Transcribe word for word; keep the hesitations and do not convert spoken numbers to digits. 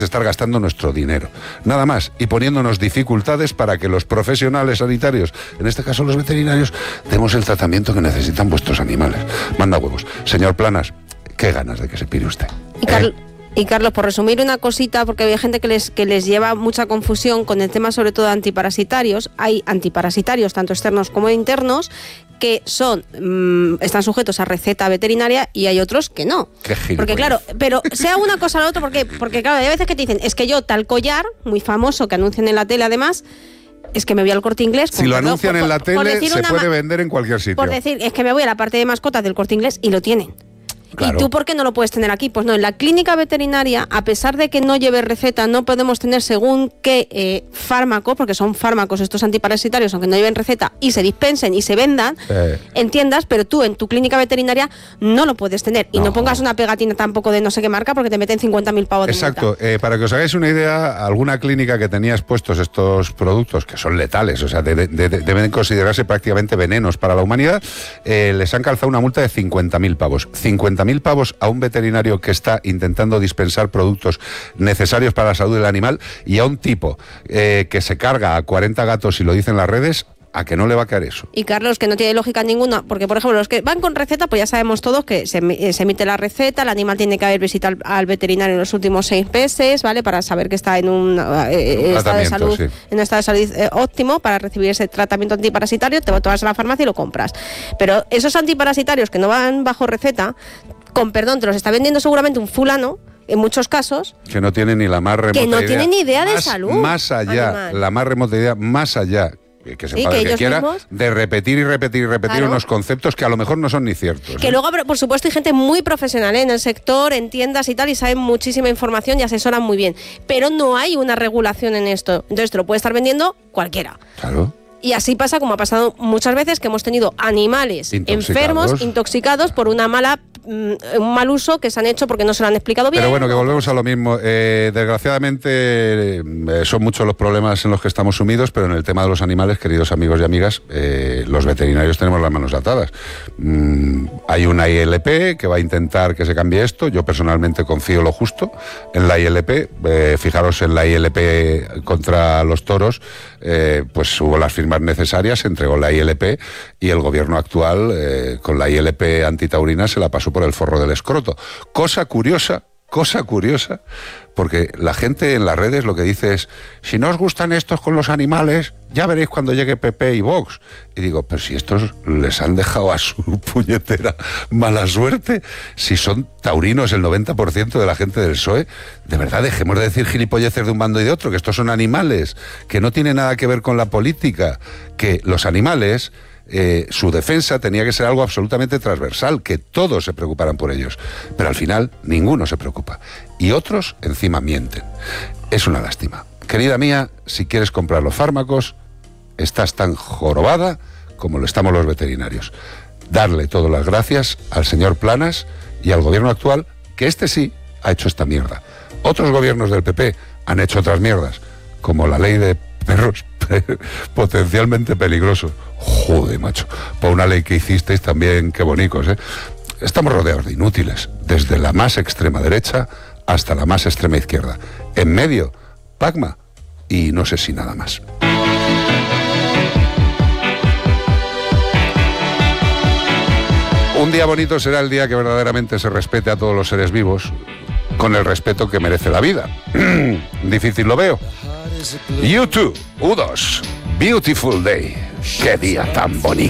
estar gastando nuestro dinero, nada más, y poniéndonos dificultades para que los profesionales sanitarios, en este caso los veterinarios, demos el tratamiento que necesitan vuestros animales. Manda huevos. Señor Planas, qué ganas de que se pire usted. Y Carlos, ¿eh? Y Carlos, por resumir una cosita, porque hay gente que les, que les lleva mucha confusión con el tema sobre todo de antiparasitarios. Hay antiparasitarios, tanto externos como internos, que son mmm, están sujetos a receta veterinaria y hay otros que no. Qué gilipollas. Porque claro, pero sea una cosa o la otra, porque, porque claro, hay veces que te dicen, es que yo tal collar, muy famoso, que anuncian en la tele además, es que me voy al Corte Inglés. Si lo anuncian por, en la por, tele, por se puede vender en cualquier sitio. Por decir, es que me voy a la parte de mascotas del Corte Inglés y lo tienen. Claro. ¿Y tú por qué no lo puedes tener aquí? Pues no, en la clínica veterinaria, a pesar de que no lleve receta, no podemos tener según qué eh, fármaco, porque son fármacos estos antiparasitarios, aunque no lleven receta, y se dispensen y se vendan eh. en tiendas, pero tú en tu clínica veterinaria no lo puedes tener. Y no, no pongas una pegatina tampoco de no sé qué marca, porque te meten cincuenta mil pavos de multa. Exacto. Eh, para que os hagáis una idea, alguna clínica que tenía expuestos estos productos, que son letales, o sea, de, de, de, deben considerarse prácticamente venenos para la humanidad, eh, les han calzado una multa de cincuenta mil pavos. cincuenta mil pavos a un veterinario que está intentando dispensar productos necesarios para la salud del animal, y a un tipo eh, que se carga a cuarenta gatos, y lo dicen las redes, a que no le va a caer eso. Y Carlos, que no tiene lógica ninguna, porque por ejemplo los que van con receta, pues ya sabemos todos que se, se emite la receta, el animal tiene que haber visitado al, al veterinario en los últimos seis meses, ¿vale? Para saber que está en un, eh, un estado de salud, sí. en un estado de salud eh, óptimo para recibir ese tratamiento antiparasitario. Te vas a la farmacia y lo compras. Pero esos antiparasitarios que no van bajo receta, con perdón, te los está vendiendo seguramente un fulano, en muchos casos, que no tiene ni la más remota que no idea. tiene ni idea de más, salud. Más allá, animal. la más remota idea, más allá, que se sí, enfade que que quiera, mismos, de repetir y repetir y repetir claro. unos conceptos que a lo mejor no son ni ciertos. Que ¿eh? luego, por supuesto, hay gente muy profesional ¿eh? en el sector, en tiendas y tal, y saben muchísima información y asesoran muy bien. Pero no hay una regulación en esto. Entonces te lo puede estar vendiendo cualquiera. Claro. Y así pasa, como ha pasado muchas veces, que hemos tenido animales intoxicados. enfermos, intoxicados por una mala un mal uso que se han hecho porque no se lo han explicado bien. Pero bueno, que volvemos a lo mismo. Eh, desgraciadamente eh, son muchos los problemas en los que estamos sumidos, pero en el tema de los animales, queridos amigos y amigas, eh, los veterinarios tenemos las manos atadas. Mm, hay una I L P que va a intentar que se cambie esto. Yo personalmente confío lo justo en la I L P. Eh, fijaros en la I L P contra los toros, eh, pues hubo las firmas necesarias, se entregó la I L P y el gobierno actual eh, con la I L P antitaurina se la pasó por el forro del escroto. Cosa curiosa, cosa curiosa, porque la gente en las redes lo que dice es, si no os gustan estos con los animales, ya veréis cuando llegue P P y Vox. Y digo, pero si estos les han dejado a su puñetera mala suerte, si son taurinos el noventa por ciento de la gente del P S O E, de verdad dejemos de decir gilipolleces de un bando y de otro, que estos son animales, que no tiene nada que ver con la política, que los animales... Eh, su defensa tenía que ser algo absolutamente transversal, que todos se preocuparan por ellos, pero al final ninguno se preocupa y otros encima mienten. Es una lástima. Querida mía, si quieres comprar los fármacos, estás tan jorobada como lo estamos los veterinarios. Darle todas las gracias al señor Planas y al gobierno actual, que este sí ha hecho esta mierda. Otros gobiernos del P P han hecho otras mierdas, como la ley de perros potencialmente peligrosos. Joder, macho, por una ley que hicisteis también, qué bonicos, ¿eh? Estamos rodeados de inútiles, desde la más extrema derecha hasta la más extrema izquierda. En medio, Pacma, y no sé si nada más. Un día bonito será el día que verdaderamente se respete a todos los seres vivos, con el respeto que merece la vida. Difícil lo veo. YouTube, U dos, Beautiful Day. Qué día tan bonito.